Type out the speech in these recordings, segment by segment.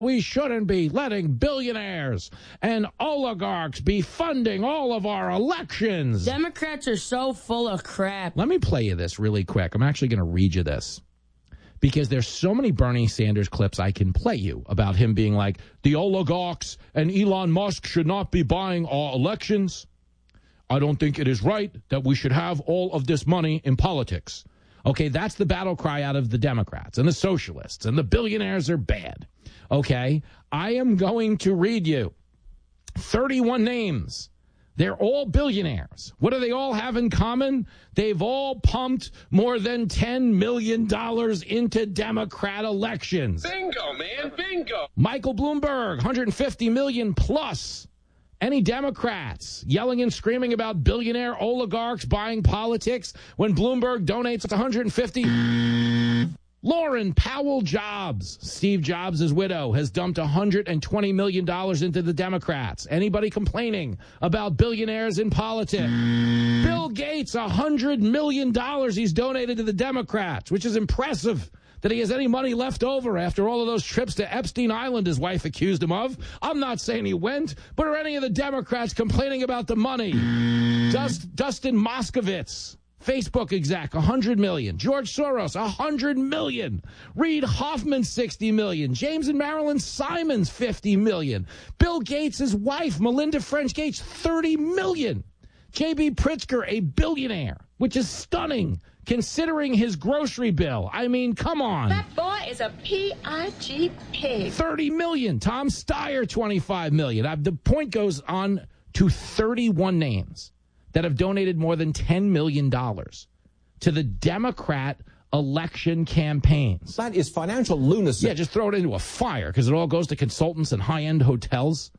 We shouldn't be letting billionaires and oligarchs be funding all of our elections. Democrats are so full of crap. Let me play you this really quick. I'm actually going to read you this because there's so many Bernie Sanders clips I can play you about him being like, the oligarchs and Elon Musk should not be buying our elections. I don't think it is right that we should have all of this money in politics. Okay, that's the battle cry out of the Democrats and the socialists, and the billionaires are bad. Okay, I am going to read you 31 names. They're all billionaires. What do they all have in common? They've all pumped more than $10 million into Democrat elections. Bingo, man, bingo. Michael Bloomberg, $150 million plus. Any Democrats yelling and screaming about billionaire oligarchs buying politics when Bloomberg donates $150? Lauren Powell Jobs, Steve Jobs' widow, has dumped $120 million into the Democrats. Anybody complaining about billionaires in politics? Bill Gates, $100 million he's donated to the Democrats, which is impressive that he has any money left over after all of those trips to Epstein Island his wife accused him of. I'm not saying he went, but are any of the Democrats complaining about the money? Dustin Moskovitz, Facebook exec, $100 million. George Soros, $100 million. Reid Hoffman, $60 million. James and Marilyn Simons, $50 million. Bill Gates' wife, Melinda French Gates, $30 million. J.B. Pritzker, a billionaire, which is stunning considering his grocery bill. I mean, come on. That boy is a P.I.G. pig. $30 million. Tom Steyer, $25 million. The point goes on to 31 names that have donated more than $10 million to the Democrat election campaigns. That is financial lunacy. Yeah, just throw it into a fire because it all goes to consultants and high-end hotels.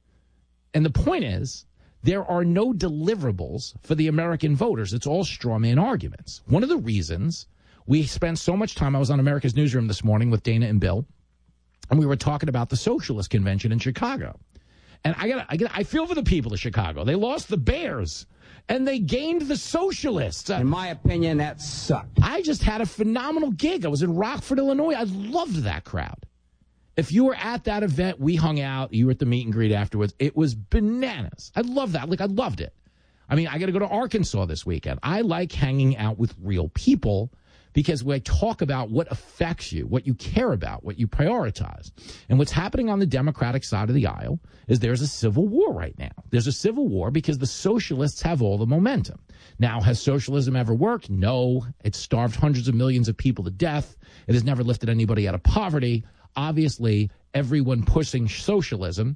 And the point is, there are no deliverables for the American voters. It's all straw man arguments. One of the reasons we spent so much time, I was on America's Newsroom this morning with Dana and Bill, and we were talking about the Socialist Convention in Chicago. And I feel for the people of Chicago. They lost the Bears, and they gained the Socialists. In my opinion, that sucked. I just had a phenomenal gig. I was in Rockford, Illinois. I loved that crowd. If you were at that event, we hung out. You were at the meet and greet afterwards. It was bananas. I love that. I loved it. I mean, I got to go to Arkansas this weekend. I like hanging out with real people because we talk about what affects you, what you care about, what you prioritize. And what's happening on the Democratic side of the aisle is there's a civil war right now. There's a civil war because the socialists have all the momentum. Now, has socialism ever worked? No. It's starved hundreds of millions of people to death. It has never lifted anybody out of poverty. Obviously, everyone pushing socialism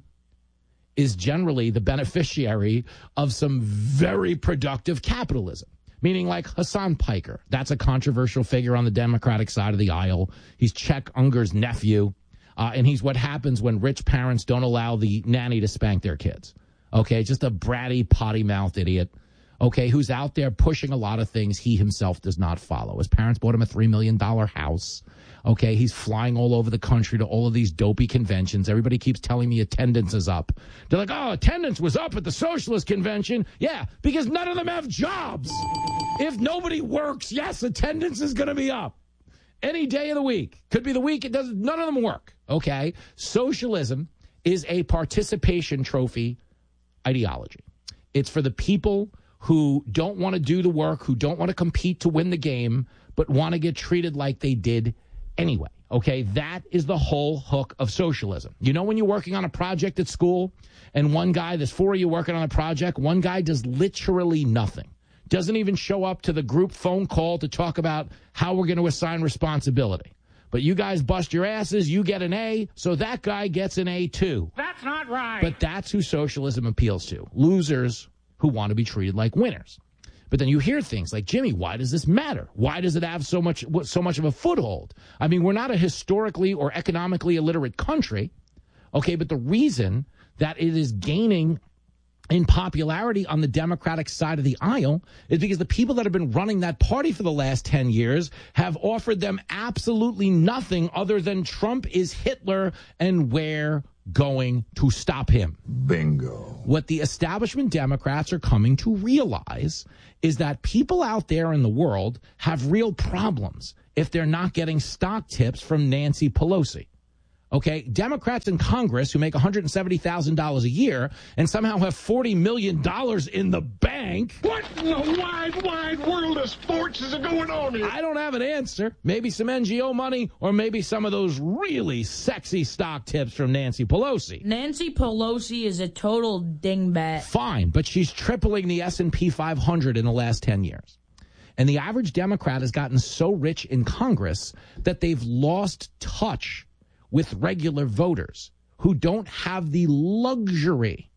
is generally the beneficiary of some very productive capitalism, meaning like Hassan Piker. That's a controversial figure on the Democratic side of the aisle. He's Chet Unger's nephew, and he's what happens when rich parents don't allow the nanny to spank their kids. Okay, just a bratty, potty-mouthed idiot, okay, who's out there pushing a lot of things he himself does not follow. His parents bought him a $3 million house. Okay, he's flying all over the country to all of these dopey conventions. Everybody keeps telling me attendance is up. They're like, oh, attendance was up at the Socialist Convention. Yeah, because none of them have jobs. If nobody works, yes, attendance is going to be up. Any day of the week. Could be the week it doesn't. None of them work. Okay, socialism is a participation trophy ideology. It's for the people who don't want to do the work, who don't want to compete to win the game, but want to get treated like they did anyway, okay? That is the whole hook of socialism. You know when you're working on a project at school and one guy, there's four of you working on a project, one guy does literally nothing. Doesn't even show up to the group phone call to talk about how we're going to assign responsibility. But you guys bust your asses, you get an A, so that guy gets an A too. That's not right. But that's who socialism appeals to. Losers who want to be treated like winners. But then you hear things like, Jimmy, why does this matter? Why does it have so much of a foothold? I mean, we're not a historically or economically illiterate country, okay, but the reason that it is gaining in popularity on the Democratic side of the aisle is because the people that have been running that party for the last 10 years have offered them absolutely nothing other than Trump is Hitler and we're going to stop him. Bingo. What the establishment Democrats are coming to realize is that people out there in the world have real problems if they're not getting stock tips from Nancy Pelosi. Okay, Democrats in Congress who make $170,000 a year and somehow have $40 million in the bank. What in the wide world of sports is going on here? I don't have an answer. Maybe some NGO money or maybe some of those really sexy stock tips from Nancy Pelosi. Nancy Pelosi is a total dingbat. Fine, but she's tripling the S&P 500 in the last 10 years. And the average Democrat has gotten so rich in Congress that they've lost touch with regular voters who don't have the luxury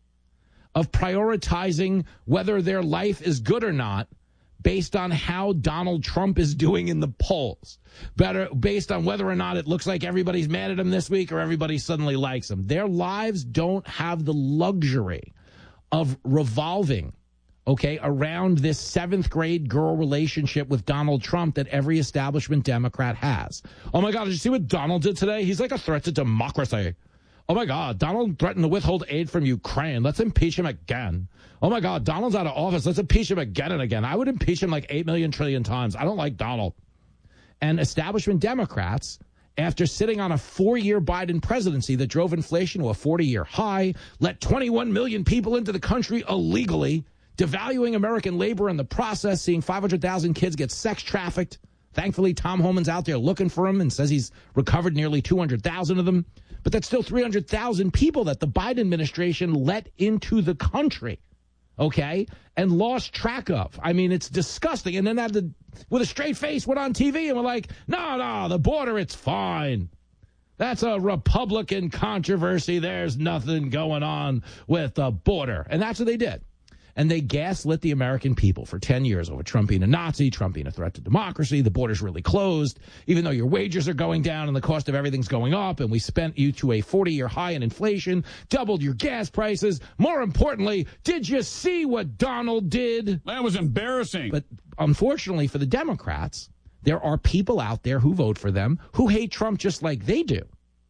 of prioritizing whether their life is good or not based on how Donald Trump is doing in the polls, based on whether or not it looks like everybody's mad at him this week or everybody suddenly likes him. Their lives don't have the luxury of revolving, okay, around this seventh grade girl relationship with Donald Trump that every establishment Democrat has. Oh, my God, did you see what Donald did today? He's like a threat to democracy. Oh, my God, Donald threatened to withhold aid from Ukraine. Let's impeach him again. Oh, my God, Donald's out of office. Let's impeach him again and again. I would impeach him like 8 million trillion times. I don't like Donald. And establishment Democrats, after sitting on a 4-year Biden presidency that drove inflation to a 40-year high, let 21 million people into the country illegally, devaluing American labor in the process, seeing 500,000 kids get sex trafficked. Thankfully, Tom Homan's out there looking for them and says he's recovered nearly 200,000 of them. But that's still 300,000 people that the Biden administration let into the country, okay, and lost track of. I mean, it's disgusting. And then with a straight face, went on TV and were like, no, the border, it's fine. That's a Republican controversy. There's nothing going on with the border. And that's what they did. And they gaslit the American people for 10 years over Trump being a Nazi, Trump being a threat to democracy. The border's really closed, even though your wages are going down and the cost of everything's going up. And we spent you to a 40-year high in inflation, doubled your gas prices. More importantly, did you see what Donald did? That was embarrassing. But unfortunately for the Democrats, there are people out there who vote for them who hate Trump just like they do,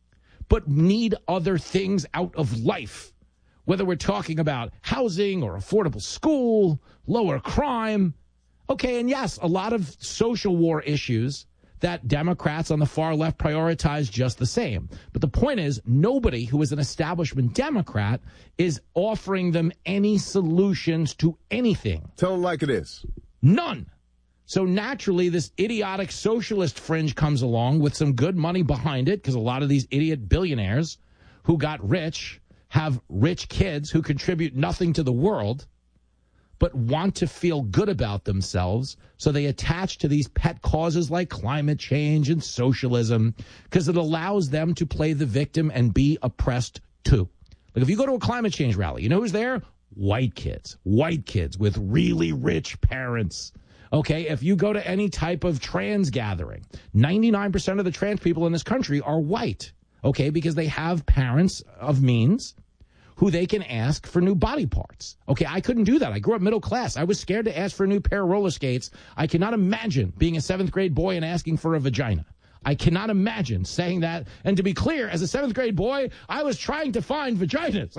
but need other things out of life. Whether we're talking about housing or affordable school, lower crime. Okay, and yes, a lot of social war issues that Democrats on the far left prioritize just the same. But the point is, nobody who is an establishment Democrat is offering them any solutions to anything. Tell them like it is. None. So naturally, this idiotic socialist fringe comes along with some good money behind it, because a lot of these idiot billionaires who got rich have rich kids who contribute nothing to the world, but want to feel good about themselves. So they attach to these pet causes like climate change and socialism because it allows them to play the victim and be oppressed too. Like if you go to a climate change rally, you know who's there? White kids with really rich parents. Okay, if you go to any type of trans gathering, 99% of the trans people in this country are white. Okay, because they have parents of means who they can ask for new body parts. Okay, I couldn't do that. I grew up middle class. I was scared to ask for a new pair of roller skates. I cannot imagine being a 7th grade boy and asking for a vagina. I cannot imagine saying that. And to be clear, as a 7th grade boy, I was trying to find vaginas.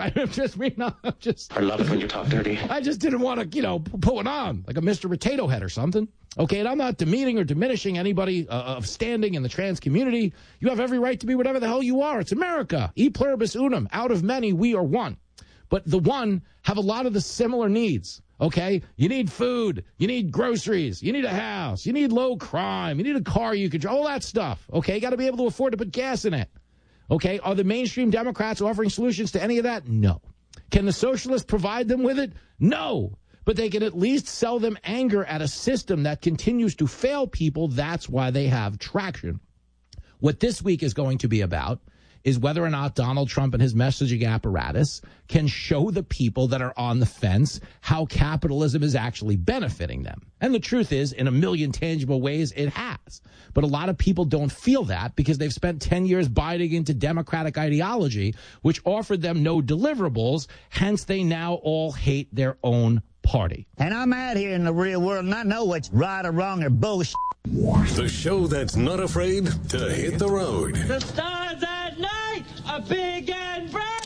I love it when you talk dirty. I just didn't want to, put one on, like a Mr. Potato Head or something. Okay, and I'm not demeaning or diminishing anybody of standing in the trans community. You have every right to be whatever the hell you are. It's America. E pluribus unum. Out of many, we are one. But the one have a lot of the similar needs. Okay, you need food, you need groceries, you need a house, you need low crime, you need a car you can drive, all that stuff. Okay, you got to be able to afford to put gas in it. Okay, are the mainstream Democrats offering solutions to any of that? No. Can the socialists provide them with it? No. But they can at least sell them anger at a system that continues to fail people. That's why they have traction. What this week is going to be about is whether or not Donald Trump and his messaging apparatus can show the people that are on the fence how capitalism is actually benefiting them. And the truth is, in a million tangible ways, it has. But a lot of people don't feel that because they've spent 10 years biting into Democratic ideology, which offered them no deliverables. Hence, they now all hate their own party. And I'm out here in the real world and I know what's right or wrong or bullshit. The show that's not afraid to hit the road. The stars at night are big and bright.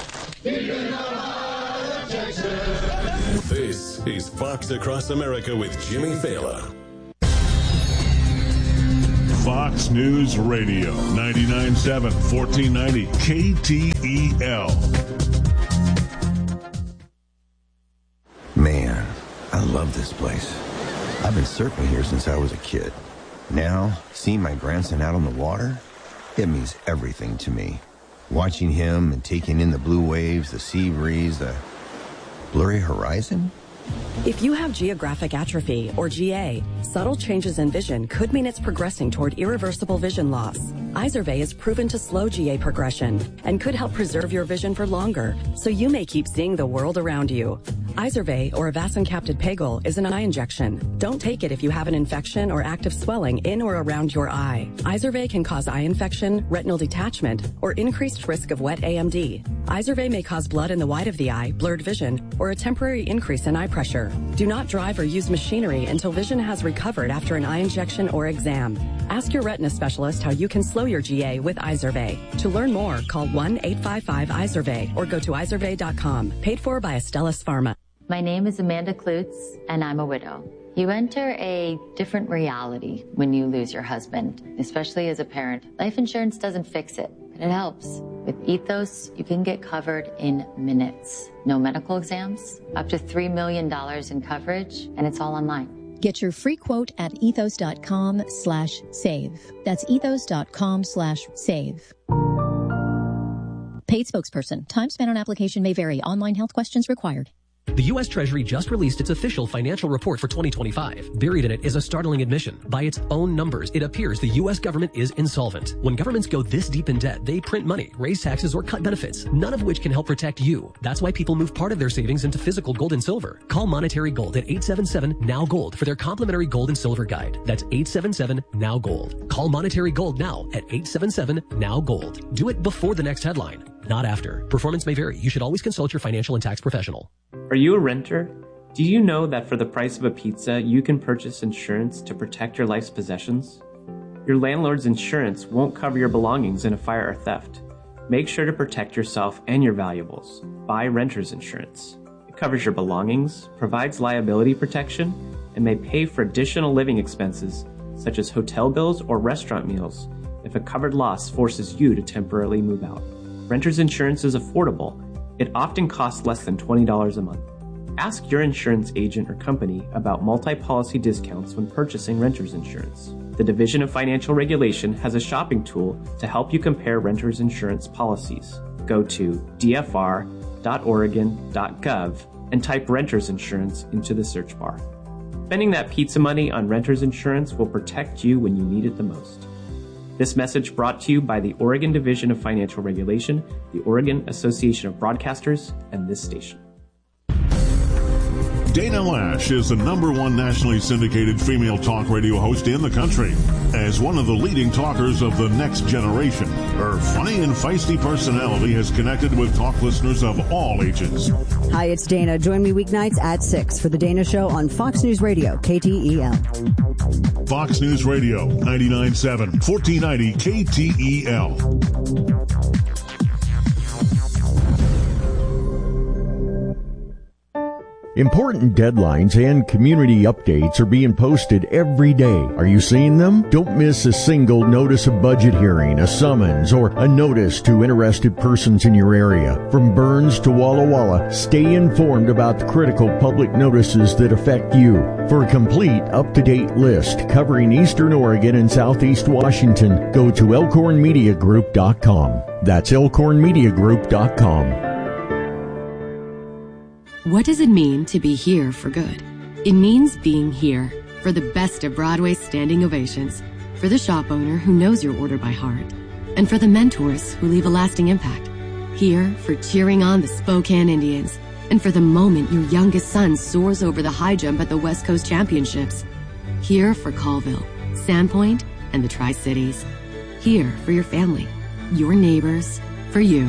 This is Fox Across America with Jimmy Fallon. Fox News Radio, 99.7, 1490 KTEL. Man, I love this place. I've been surfing here since I was a kid. Now, seeing my grandson out on the water, it means everything to me. Watching him and taking in the blue waves, the sea breeze, the blurry horizon. If you have geographic atrophy, or GA, subtle changes in vision could mean it's progressing toward irreversible vision loss. Izervay is proven to slow GA progression and could help preserve your vision for longer, so you may keep seeing the world around you. Izervay, or avacincaptad pegol, is an eye injection. Don't take it if you have an infection or active swelling in or around your eye. Izervay can cause eye infection, retinal detachment, or increased risk of wet AMD. Izervay may cause blood in the white of the eye, blurred vision, or a temporary increase in eye pressure. Do not drive or use machinery until vision has recovered after an eye injection or exam. Ask your retina specialist how you can slow your GA with Izervay. To learn more, call 1-855-IZERVAY or go to izervay.com. Paid for by Astellas Pharma. My name is Amanda Klutz, and I'm a widow. You enter a different reality when you lose your husband, especially as a parent. Life insurance doesn't fix it, but it helps. With Ethos, you can get covered in minutes. No medical exams, up to $3 million in coverage, and it's all online. Get your free quote at ethos.com/save. That's ethos.com/save. Paid spokesperson. Time spent on application may vary. Online health questions required. The U.S. Treasury just released its official financial report for 2025. Buried in it is a startling admission. By its own numbers, it appears the U.S. government is insolvent. When governments go this deep in debt, they print money, raise taxes, or cut benefits, none of which can help protect you. That's why people move part of their savings into physical gold and silver. Call Monetary Gold at 877-NOW-GOLD for their complimentary gold and silver guide. That's 877-NOW-GOLD. Call Monetary Gold now at 877-NOW-GOLD. Do it before the next headline, not after. Performance may vary. You should always consult your financial and tax professional. Are you a renter? Do you know that for the price of a pizza, you can purchase insurance to protect your life's possessions? Your landlord's insurance won't cover your belongings in a fire or theft. Make sure to protect yourself and your valuables. Buy renter's insurance. It covers your belongings, provides liability protection, and may pay for additional living expenses such as hotel bills or restaurant meals if a covered loss forces you to temporarily move out. Renter's insurance is affordable. It often costs less than $20 a month. Ask your insurance agent or company about multi-policy discounts when purchasing renter's insurance. The Division of Financial Regulation has a shopping tool to help you compare renter's insurance policies. Go to dfr.oregon.gov and type renter's insurance into the search bar. Spending that pizza money on renter's insurance will protect you when you need it the most. This message brought to you by the Oregon Division of Financial Regulation, the Oregon Association of Broadcasters, and this station. Dana Lash is the #1 nationally syndicated female talk radio host in the country. As one of the leading talkers of the next generation, her funny and feisty personality has connected with talk listeners of all ages. Hi, it's Dana. Join me weeknights at 6 for The Dana Show on Fox News Radio, KTEL. Fox News Radio, 99.7, 1490 KTEL. Important deadlines and community updates are being posted every day. Are you seeing them? Don't miss a single notice of budget hearing, a summons, or a notice to interested persons in your area. From Burns to Walla Walla, stay informed about the critical public notices that affect you. For a complete, up-to-date list covering Eastern Oregon and Southeast Washington, go to elkhornmediagroup.com. That's elkhornmediagroup.com. What does it mean to be here for good? It means being here for the best of Broadway's standing ovations, for the shop owner who knows your order by heart, and for the mentors who leave a lasting impact. Here for cheering on the Spokane Indians, and for the moment your youngest son soars over the high jump at the West Coast Championships. Here for Colville, Sandpoint, and the Tri-Cities. Here for your family, your neighbors, for you.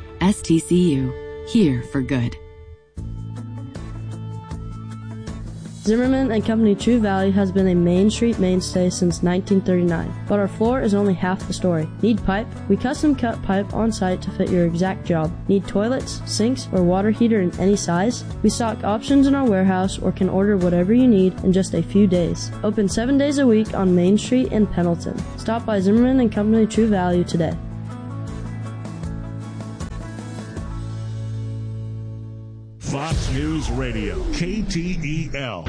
STCU, here for good. Zimmerman and Company True Value has been a Main Street mainstay since 1939, but our floor is only half the story. Need pipe? We custom cut pipe on site to fit your exact job. Need toilets, sinks, or water heater in any size? We stock options in our warehouse or can order whatever you need in just a few days. Open 7 days a week on Main Street in Pendleton. Stop by Zimmerman and Company True Value today. Fox News Radio, KTEL.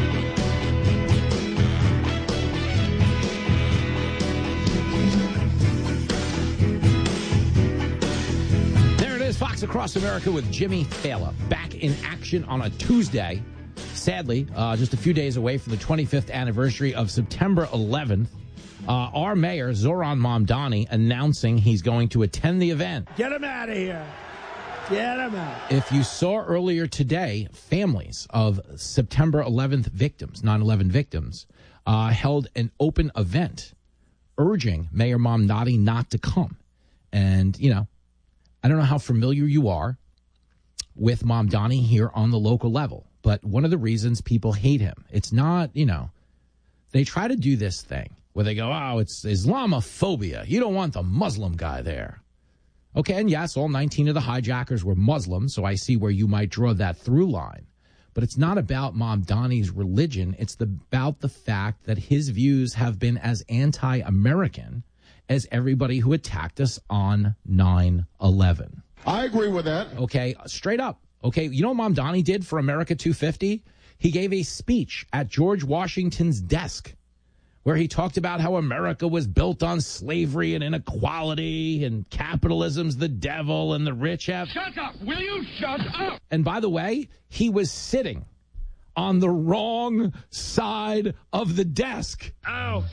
There it is, Fox Across America with Jimmy Fallon, back in action on a Tuesday. Sadly, just a few days away from the 25th anniversary of September 11th. Our mayor, Zoran Mamdani, announcing he's going to attend the event. Get him out of here. Get him out. If you saw earlier today, families of September 11th victims, 9/11 victims, held an open event urging Mayor Mamdani not to come. And, you know, I don't know how familiar you are with Mamdani here on the local level, but one of the reasons people hate him, it's not, you know, they try to do this thing where they go, oh, it's Islamophobia. You don't want the Muslim guy there. Okay, and yes, all 19 of the hijackers were Muslim, so I see where you might draw that through line. But it's not about Mamdani's religion. It's about the fact that his views have been as anti-American as everybody who attacked us on 9/11. I agree with that. Okay, straight up. Okay, you know what Mamdani did for America 250? He gave a speech at George Washington's desk where he talked about how America was built on slavery and inequality and capitalism's the devil and the rich have... Shut up! Will you shut up? And by the way, he was sitting on the wrong side of the desk. Oh,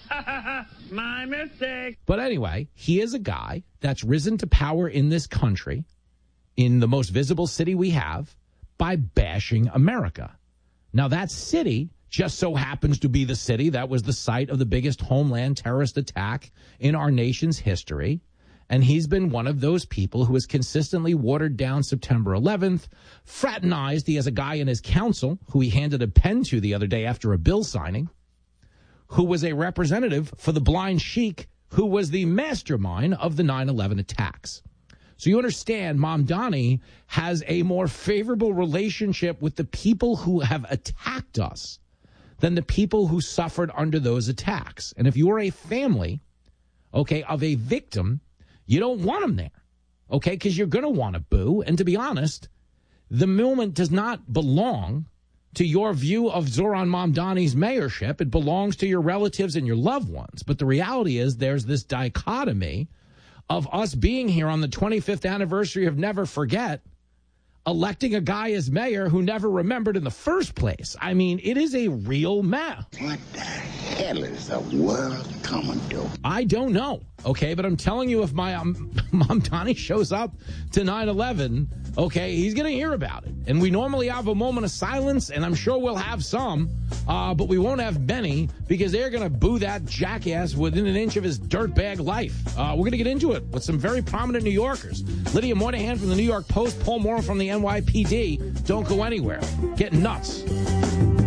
my mistake. But anyway, he is a guy that's risen to power in this country, in the most visible city we have, by bashing America. Now, that city just so happens to be the city that was the site of the biggest homeland terrorist attack in our nation's history. And he's been one of those people who has consistently watered down September 11th, fraternized. He has a guy in his council who he handed a pen to the other day after a bill signing, who was a representative for the blind sheik, who was the mastermind of the 9/11 attacks. So you understand, Mamdani has a more favorable relationship with the people who have attacked us than the people who suffered under those attacks. And if you are a family, okay, of a victim, you don't want them there, okay, because you're going to want to boo. And to be honest, the moment does not belong to your view of Zoran Mamdani's mayorship. It belongs to your relatives and your loved ones. But the reality is there's this dichotomy of us being here on the 25th anniversary of Never Forget, electing a guy as mayor who never remembered in the first place. I mean, it is a real mess. What the hell is the world coming to? I don't know, okay? But I'm telling you, if my Mamdani shows up to 9/11, okay, he's going to hear about it. And we normally have a moment of silence, and I'm sure we'll have some, but we won't have many because they're going to boo that jackass within an inch of his dirtbag life. We're going to get into it with some very prominent New Yorkers. Lydia Moynihan from the New York Post, Paul Moore from the NYPD. Don't go anywhere. Get nuts.